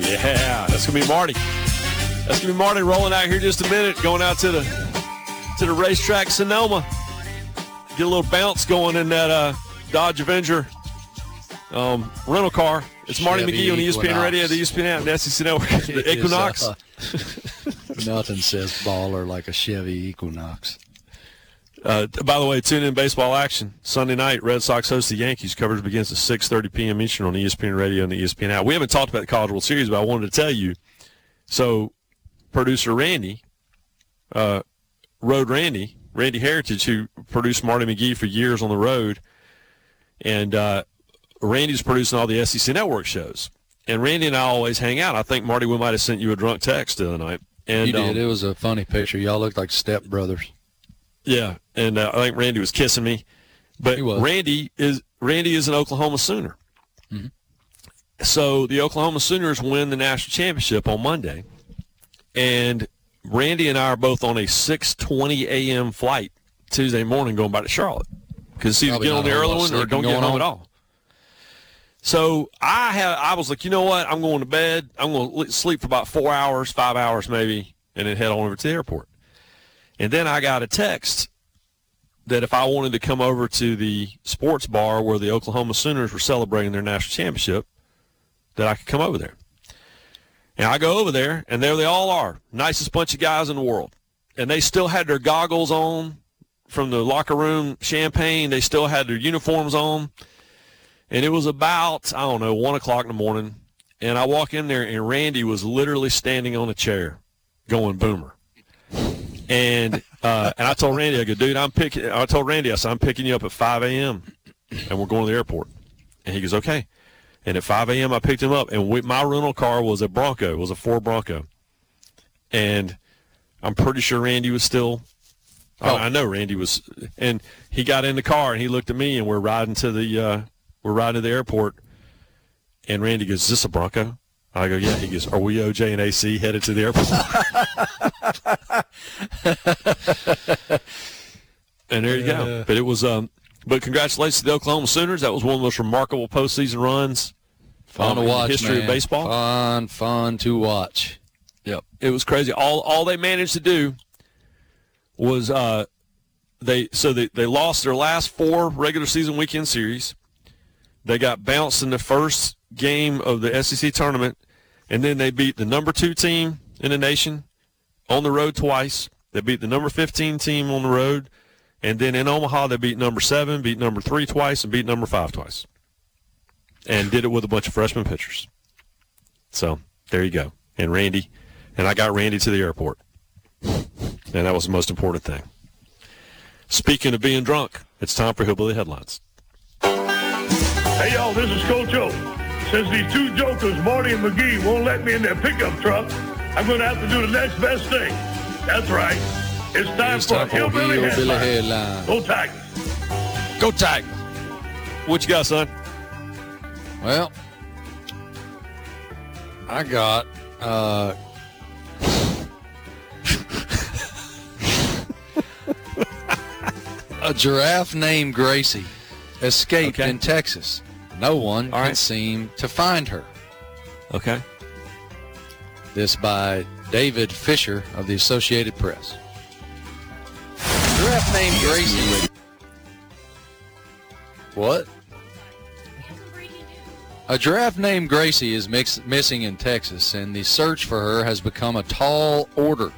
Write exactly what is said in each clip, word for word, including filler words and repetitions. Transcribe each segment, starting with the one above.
Yeah, that's going to be Marty. That's going to be Marty rolling out here in just a minute, going out to the to the racetrack Sonoma. Get a little bounce going in that uh, Dodge Avenger um, rental car. It's Marty Chevy McGee on the E S P N Equinox. Radio, the E S P N app, and the S E C Network. The Equinox. Uh, nothing says baller like a Chevy Equinox. Uh, by the way, tune in baseball action. Sunday night, Red Sox host the Yankees. Coverage begins at six thirty p.m. Eastern on E S P N Radio and the E S P N app. We haven't talked about the College World Series, but I wanted to tell you. So, producer Randy, uh, Road Randy, Randy Heritage, who produced Marty McGee for years on the road, and uh, Randy's producing all the S E C Network shows. And Randy and I always hang out. I think, Marty, we might have sent you a drunk text the other night. And, you did. Um, It was a funny picture. Y'all looked like stepbrothers. Yeah, and uh, I think Randy was kissing me. But He was. Randy is Randy is an Oklahoma Sooner. Mm-hmm. So the Oklahoma Sooners win the national championship on Monday. And Randy and I are both on a six twenty a.m. flight Tuesday morning going back to Charlotte. Because either Probably get on not the a whole early lot one or sleeping don't get going home on. at all. So I have, I was like, you know what? I'm going to bed. I'm going to sleep for about four hours, five hours maybe, and then head on over to the airport. And then I got a text that if I wanted to come over to the sports bar where the Oklahoma Sooners were celebrating their national championship, that I could come over there. And I go over there, and there they all are, nicest bunch of guys in the world. And they still had their goggles on from the locker room champagne. They still had their uniforms on. And it was about, I don't know, one o'clock in the morning. And I walk in there, and Randy was literally standing on a chair going boomer. And uh, and I told Randy, I go, dude, I'm picking. I told Randy, I said, I'm picking you up at five a.m. and we're going to the airport. And he goes, okay. And at five a.m. I picked him up, and we, my rental car was a Bronco. It was a Ford Bronco. And I'm pretty sure Randy was still. Oh. I, I know Randy was. And he got in the car, and he looked at me, and we're riding to the uh, we're riding to the airport. And Randy goes, is this a Bronco? I go, yeah. He goes, are we O J and A C headed to the airport? And there you go. But it was, um, but congratulations to the Oklahoma Sooners. That was one of the most remarkable postseason runs Fun um, to in watch, the history man. of baseball. Fun, fun to watch. Yep, it was crazy. All all they managed to do was uh, they so they, they lost their last four regular season weekend series. They got bounced in the first game of the S E C tournament, and then they beat the number two team in the nation on the road twice. They beat the number fifteen team on the road, and then in Omaha they beat number seven, beat number three twice, and beat number five twice, and did it with a bunch of freshman pitchers. So there you go. And Randy, and I got Randy to the airport, and that was the most important thing. Speaking of being drunk, it's time for Hillbilly Headlines. Hey, y'all, this is Coach O. Since these two jokers, Marty and McGee, won't let me in their pickup truck, I'm going to have to do the next best thing. That's right. It's time It's for time for Hillbilly Hillbilly Headlines. Headlines. Go Tigers. Go Tigers. What you got, son? Well, I got uh, a giraffe named Gracie escaped Okay. in Texas. No one All can right. seem to find her. Okay. This by David Fisher of the Associated Press. Giraffe named Gracie. What? A giraffe named Gracie is mix, missing in Texas, and the search for her has become a tall order.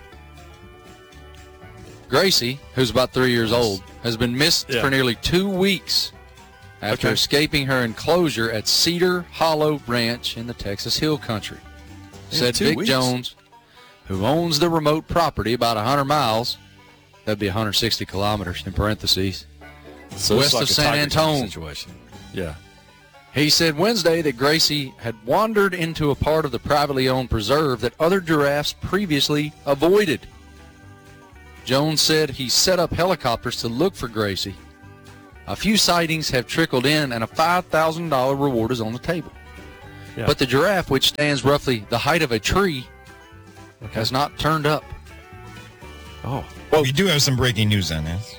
Gracie, who's about three years old, has been missed Yeah. for nearly two weeks after Okay. escaping her enclosure at Cedar Hollow Ranch in the Texas Hill Country. Yeah, Said two Vic weeks. Jones, who owns the remote property about one hundred miles, that'd be one hundred sixty kilometers in parentheses, So west it's like of a San Tiger King Antone. situation. Yeah. He said Wednesday that Gracie had wandered into a part of the privately owned preserve that other giraffes previously avoided. Jones said he set up helicopters to look for Gracie. A few sightings have trickled in, and a five thousand dollars reward is on the table. Yeah. But the giraffe, which stands roughly the height of a tree, has not turned up. Oh. Well, we do have some breaking news on this.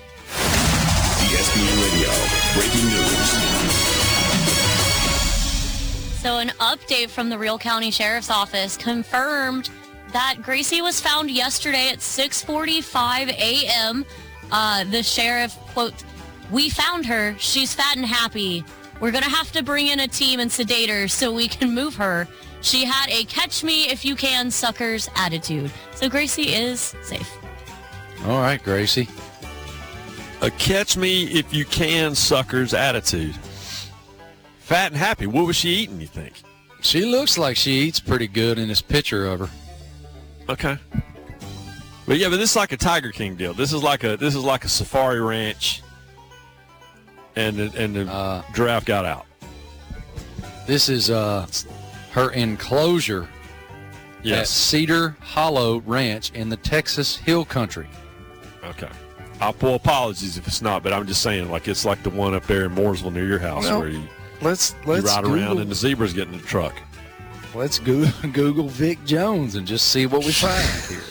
E S P N Radio, breaking news. So an update from the Real County Sheriff's Office confirmed that Gracie was found yesterday at six forty-five a.m. Uh, the sheriff, quote, "We found her. She's fat and happy. We're going to have to bring in a team and sedate her so we can move her. She had a catch me if you can suckers attitude." So Gracie is safe. All right, Gracie. A catch me if you can suckers attitude. Fat and happy. What was she eating, you think? She looks like she eats pretty good in this picture of her. Okay. But yeah, but this is like a Tiger King deal. This is like a this is like a safari ranch, and the, and the Uh, giraffe got out. This is uh, her enclosure at Yes. Cedar Hollow Ranch in the Texas Hill Country. Okay. I'll pull apologies if it's not, but I'm just saying, like it's like the one up there in Mooresville near your house Well, where you, Let's you let's ride Google, around and the zebras get in the truck. let's go, Google Vic Jones and just see what we find here.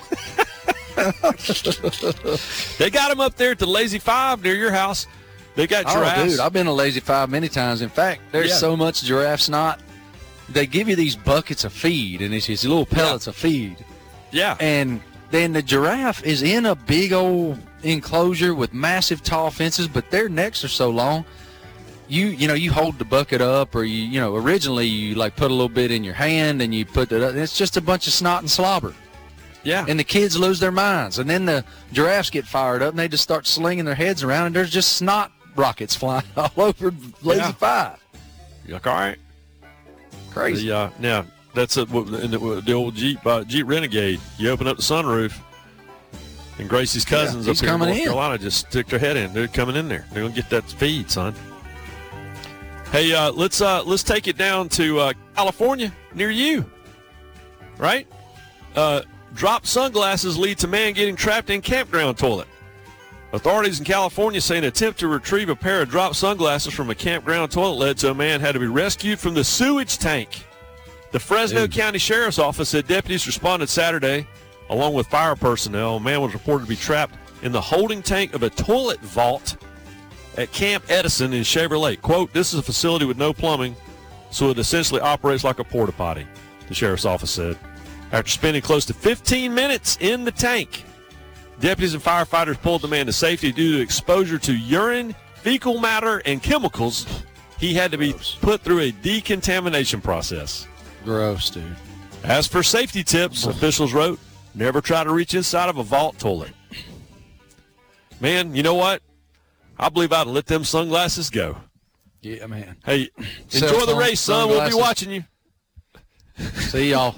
They got him up there at the Lazy Five near your house. They got Oh, giraffes. dude, I've been to Lazy Five many times. In fact, there's Yeah. so much giraffe snot. They give you these buckets of feed, and it's these little pellets of feed. yeah. And then the giraffe is in a big old enclosure with massive tall fences, but their necks are so long. You you know, you hold the bucket up, or you you know, originally you like put a little bit in your hand and you put it up. And it's just a bunch of snot and slobber. yeah. And the kids lose their minds. And then the giraffes get fired up and they just start slinging their heads around, and there's just snot rockets flying all over Lazy Yeah. Five. You're like, all right. Crazy. The, uh, now, that's a, in the, the old Jeep uh, Jeep Renegade. You open up the sunroof, and Gracie's cousins Yeah, up he's here in coming North in. Carolina just stick their head in. They're coming in there. They're going to get that feed, son. Hey, uh, let's uh, let's take it down to uh, California, near you. Right? Uh, dropped sunglasses lead to man getting trapped in campground toilet. Authorities in California say an attempt to retrieve a pair of dropped sunglasses from a campground toilet led to a man had to be rescued from the sewage tank. The Fresno Dude. County Sheriff's Office said deputies responded Saturday, along with fire personnel. A man was reported to be trapped in the holding tank of a toilet vault at Camp Edison in Shaver Lake. Quote, "This is a facility with no plumbing, so it essentially operates like a porta potty," the sheriff's office said. After spending close to fifteen minutes in the tank, deputies and firefighters pulled the man to safety due to exposure to urine, fecal matter, and chemicals. He had to be put through a decontamination process. Gross, dude. As for safety tips, officials wrote, never try to reach inside of a vault toilet. Man, you know what? I believe I'd let them sunglasses go. Yeah, man. Hey, Cell enjoy the phone, race, son. We'll be sunglasses. watching you. See y'all.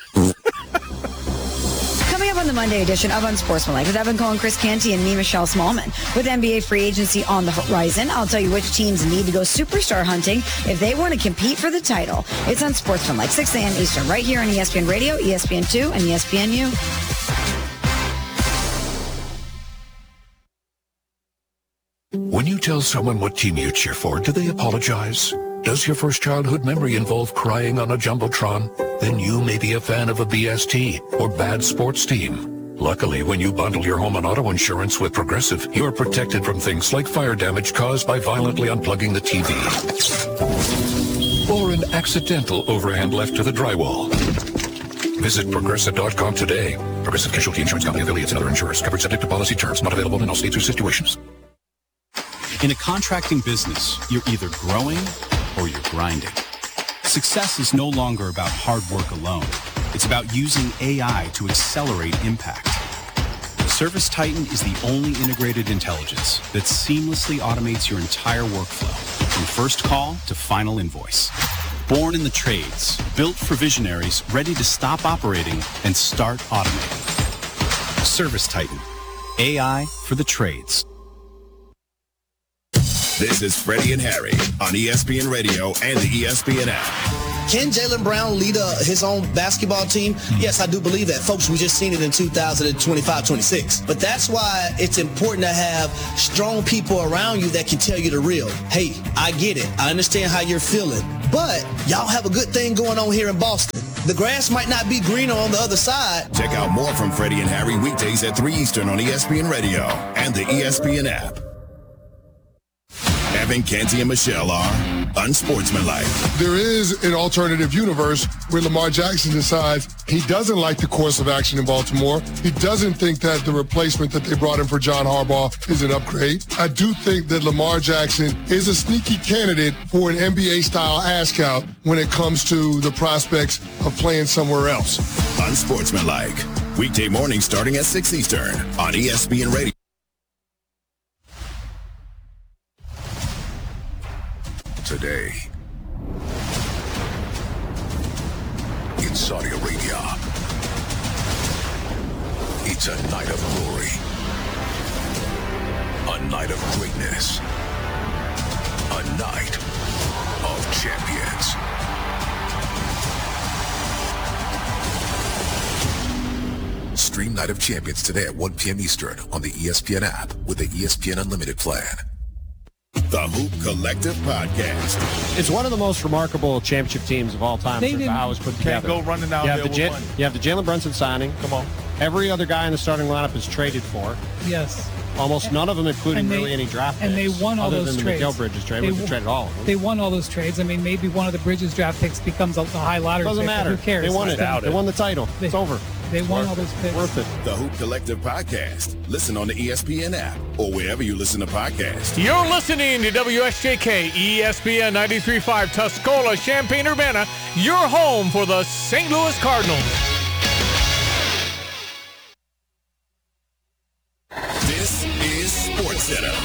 Coming up on the Monday edition of Unsportsmanlike with Evan Cohen, Chris Canty, and me, Michelle Smallman. With N B A free agency on the horizon, I'll tell you which teams need to go superstar hunting if they want to compete for the title. It's Unsportsmanlike, six a.m. Eastern, right here on E S P N Radio, E S P N two, and E S P N U. When you tell someone what team you cheer for, do they apologize? Does your first childhood memory involve crying on a Jumbotron? Then you may be a fan of a B S T or bad sports team. Luckily, when you bundle your home and auto insurance with Progressive, you're protected from things like fire damage caused by violently unplugging the T V. Or an accidental overhand left to the drywall. Visit Progressive dot com today. Progressive Casualty Insurance Company, affiliates, and other insurers. Covered subject to policy terms. Not available in all states or situations. In a contracting business, you're either growing or you're grinding. Success is no longer about hard work alone. It's about using A I to accelerate impact. Service Titan is the only integrated intelligence that seamlessly automates your entire workflow, from first call to final invoice. Born in the trades, built for visionaries ready to stop operating and start automating. Service Titan, A I for the trades. This is Freddie and Harry on E S P N Radio and the E S P N app. Can Jaylen Brown lead uh, his own basketball team? Yes, I do believe that. Folks, we just seen it in two thousand twenty-five twenty-six. But that's why it's important to have strong people around you that can tell you the real. Hey, I get it. I understand how you're feeling. But y'all have a good thing going on here in Boston. The grass might not be greener on the other side. Check out more from Freddie and Harry weekdays at three Eastern on E S P N Radio and the E S P N app. Kevin, Canty, and Michelle are unsportsmanlike. There is an alternative universe where Lamar Jackson decides he doesn't like the course of action in Baltimore. He doesn't think that the replacement that they brought in for John Harbaugh is an upgrade. I do think that Lamar Jackson is a sneaky candidate for an N B A-style ask out when it comes to the prospects of playing somewhere else. Unsportsmanlike. Weekday morning starting at six Eastern on E S P N Radio. Today, in Saudi Arabia, it's a night of glory, a night of greatness, a night of champions. Stream Night of Champions today at one p.m. Eastern on the E S P N app with the E S P N Unlimited plan. The Hoop Collective Podcast. It's one of the most remarkable championship teams of all time. They for didn't- how it was put Can't together. go running out you have there the with Ja- one. You have the Jalen Brunson signing. Come on. Every other guy in the starting lineup is traded for. Yes. Almost none of them, including And they- really any draft picks. And they won all other those than trades. the Miguel Bridges trade. They We won- traded all of them. They won all those trades. I mean, maybe one of the Bridges draft picks becomes a, a high lottery Doesn't pick, but matter. Who cares? They won it. Doubt They it. won the title. They- it's over. They won Worth all those picks. Worth it. The Hoop Collective Podcast. Listen on the E S P N app or wherever you listen to podcasts. You're listening to W S J K E S P N ninety-three point five Tuscola, Champaign-Urbana, your home for the Saint Louis Cardinals. This is SportsCenter.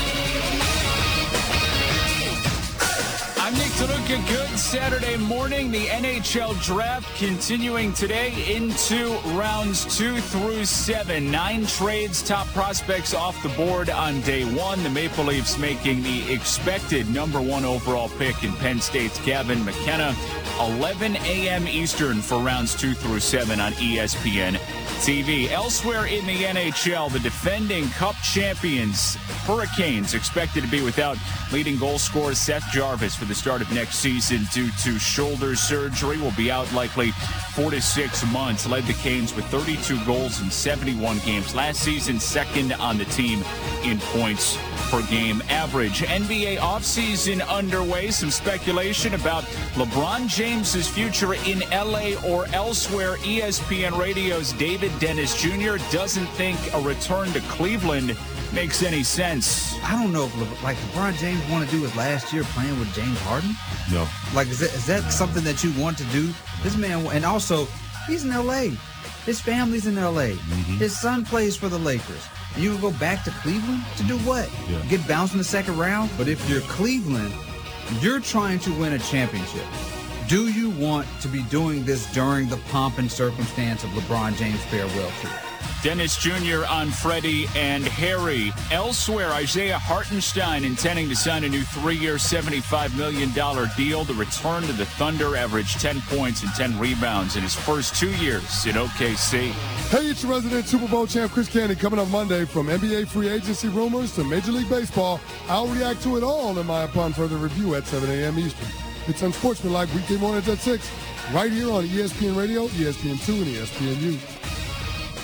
I'm Nick Taluka. Good Saturday morning. The N H L draft continuing today into rounds two through seven. Nine trades, top prospects off the board on day one. The Maple Leafs making the expected number one overall pick in Penn State's Gavin McKenna. eleven a.m. Eastern for rounds two through seven on E S P N T V. Elsewhere in the N H L, the defending Cup champions Hurricanes expected to be without leading goal scorer Seth Jarvis for the start of next season due to shoulder surgery. Will be out likely four to six months. Led the Canes with thirty-two goals in seventy-one games last season, second on the team in points per game average. N B A offseason underway. Some speculation about LeBron James's future in L A or elsewhere. E S P N Radio's David Dennis Junior doesn't think a return to Cleveland makes any sense. I don't know if Le- like LeBron James want to do his last year playing with James Harden. No. Like is that is that something that you want to do? This man, and also he's in L A. His family's in L A. Mm-hmm. His son plays for the Lakers. And you go back to Cleveland to do what? Yeah. Get bounced in the second round? But if you're Cleveland, you're trying to win a championship. Do you want to be doing this during the pomp and circumstance of LeBron James' farewell tour? Dennis Junior on Freddie and Harry. Elsewhere, Isaiah Hartenstein intending to sign a new three-year, seventy-five million dollars deal. The return to the Thunder averaged ten points and ten rebounds in his first two years in O K C. Hey, it's your resident Super Bowl champ Chris Canty coming up Monday. From N B A free agency rumors to Major League Baseball, I'll react to it all in my upon further review at seven a.m. Eastern. It's Unsportsmanlike weekday mornings at six, right here on E S P N Radio, E S P N two, and E S N U.